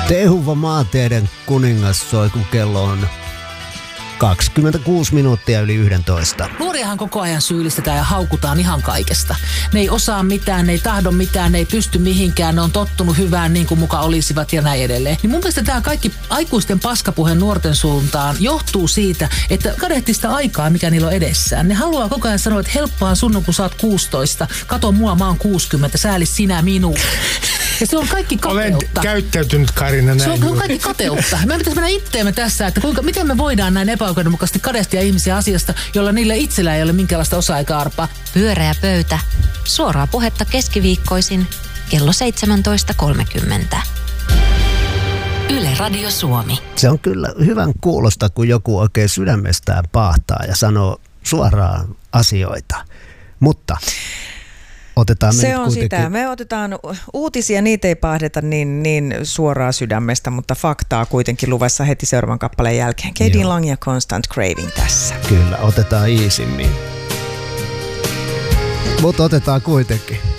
Tehuva maateiden kuningas soi, kun kello on 26 minuuttia yli 11. Nuoriahan koko ajan syyllistetään ja haukutaan ihan kaikesta. Ne ei osaa mitään, ne ei tahdo mitään, ne ei pysty mihinkään, ne on tottunut hyvään niin kuin muka olisivat ja näin edelleen. Niin mun mielestä tämä kaikki aikuisten paskapuhe nuorten suuntaan johtuu siitä, että kadehtii sitä aikaa, mikä niillä on edessään. Ne haluaa koko ajan sanoa, että helppoa sun, kun sä oot 16, kato mua, mä oon 60, sääli sinä minua. Ja se on kaikki kateutta. Olen käyttäytynyt, Karina, näin. Se on kaikki kateutta. Me pitäisi mennä itteemme tässä, että miten me voidaan näin epäoikeudenmukaisesti kadehtia ihmisiä asiasta, jolla niillä itsellä ei ole minkäänlaista osaa eikä arpaa. Pyöreä pöytä. Suoraa puhetta keskiviikkoisin kello 17.30. Yle Radio Suomi. Se on kyllä hyvän kuulosta, kun joku oikein sydämestään pahtaa ja sanoo suoraan asioita. Mutta otetaan me se on kuitenkin sitä. Me otetaan uutisia, niitä ei pahdeta niin suoraan sydämestä, mutta faktaa kuitenkin luvassa heti seuraavan kappaleen jälkeen. K.D. Lang ja Constant Craving tässä. Kyllä, otetaan iisimmin. Mutta otetaan kuitenkin.